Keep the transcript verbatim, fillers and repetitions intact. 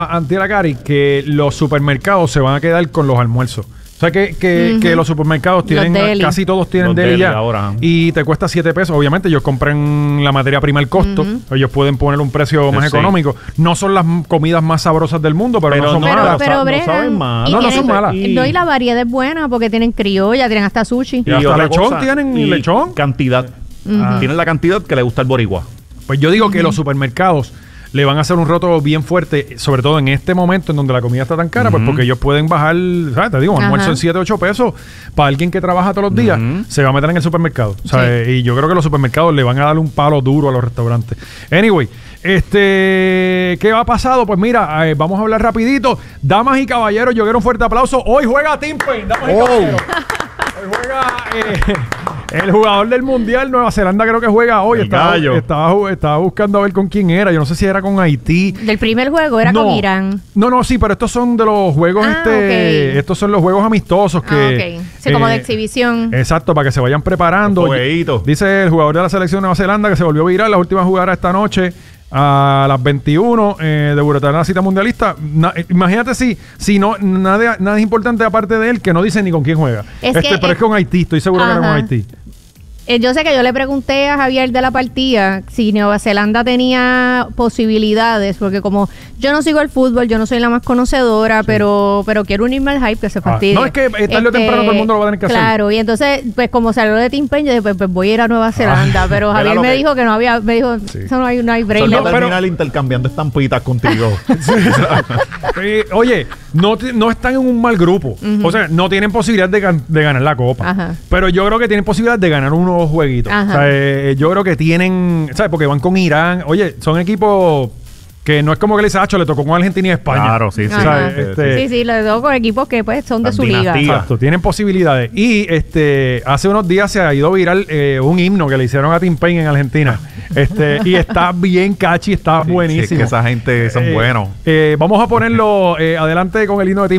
Antier Cari, que los supermercados se van a quedar con los almuerzos. O sea que, que, uh-huh. que los supermercados tienen, los casi todos tienen los deli ya. Ahora. Y te cuesta siete pesos. Obviamente ellos compran la materia prima al costo. Uh-huh. Ellos pueden poner un precio más sí. económico. No son las comidas más sabrosas del mundo, pero, pero no son pero, malas. Pero, pero no saben mal. No, no son malas. Y, no, y la variedad es buena porque tienen criolla, tienen hasta sushi. Y, y hasta lechón cosa, tienen y lechón. Cantidad. Uh-huh. Tienen la cantidad que le gusta al boricua. Pues yo digo uh-huh. que los supermercados le van a hacer un roto bien fuerte, sobre todo en este momento en donde la comida está tan cara, uh-huh. pues porque ellos pueden bajar, ¿sabes? Te digo, un almuerzo en siete, ocho pesos para alguien que trabaja todos los días, uh-huh. se va a meter en el supermercado. Sí. ¿Sabes? Y yo creo que los supermercados le van a dar un palo duro a los restaurantes. Anyway, este, ¿qué ha pasado? Pues mira, eh, vamos a hablar rapidito. Damas y caballeros, yo quiero un fuerte aplauso. Hoy juega Tim Payne, damas oh. y caballeros. Hoy juega eh, el jugador del Mundial, Nueva Zelanda creo que juega hoy. Estaba, estaba, estaba buscando a ver con quién era. Yo no sé si era con Haití. Del primer juego era no, con Irán. No, no, sí, pero estos son de los juegos, ah, este, okay. estos son los juegos amistosos que... Ah, okay. Sí, eh, como de exhibición. Exacto, para que se vayan preparando. Dice el jugador de la selección de Nueva Zelanda que se volvió viral. La última jugada esta noche a las veintiuno eh, de Buretar la cita mundialista. Na, imagínate si, si no, nada, nada es importante aparte de él que no dice ni con quién juega. Es este, que, pero es, es con Haití, estoy seguro ajá. que era con Haití. Eh, yo sé que yo le pregunté a Javier de la partida si Nueva Zelanda tenía posibilidades, porque como yo no sigo el fútbol, yo no soy la más conocedora, sí. pero pero quiero unirme al hype que se fastidie. Ah, no, es que tarde este, o temprano todo el mundo lo va a tener que claro, hacer. Claro, y entonces, pues como salió de Tim Payne, yo dije, pues, pues voy a ir a Nueva Zelanda, ah, pero Javier me que... dijo que no había, me dijo, sí. eso no hay, no hay break. Solo terminar intercambiando estampitas contigo. sí, eh, oye, no, no están en un mal grupo, uh-huh. o sea, no tienen posibilidad de, gan- de ganar la Copa, ajá. pero yo creo que tienen posibilidad de ganar unos jueguitos. Ajá. O sea, eh, yo creo que tienen, ¿sabes? Porque van con Irán. Oye, son equipos que no es como que le dice, Hacho, le tocó con Argentina y España. Claro, sí, sí. ¿Sabes? Este, sí, sí, le tocó con equipos que pues son de su liga. Exacto, tienen posibilidades. Y este hace unos días se ha ido viral eh, un himno que le hicieron a Tim Payne en Argentina. este Y está bien catchy, está sí, buenísimo. Sí, es que esa gente son eh, buenos. Eh, vamos a ponerlo eh, adelante con el himno de Tim